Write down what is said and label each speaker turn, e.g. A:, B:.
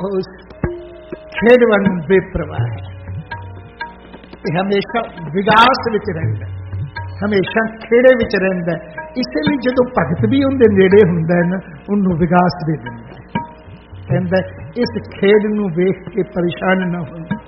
A: ਉਸ ਖੇਡਵਣ ਬੇਪਰਵਾਹ ਹੈ। ਇਹ ਹਮੇਸ਼ਾ ਵਿਗਾਸ ਵਿੱਚ ਰਹਿੰਦਾ, ਹਮੇਸ਼ਾ ਖੇੜੇ ਵਿੱਚ ਰਹਿੰਦਾ। ਇਸੇ ਲਈ ਜਦੋਂ ਭਗਤ ਵੀ ਉਹਦੇ ਨੇੜੇ ਹੁੰਦਾ ਹੈ ਨਾ, ਉਹਨੂੰ ਵਿਗਾਸ ਦੇ ਦਿੰਦਾ। ਕਹਿੰਦਾ ਇਸ ਖੇਡ ਨੂੰ ਵੇਖ ਕੇ ਪਰੇਸ਼ਾਨ ਨਾ ਹੋ,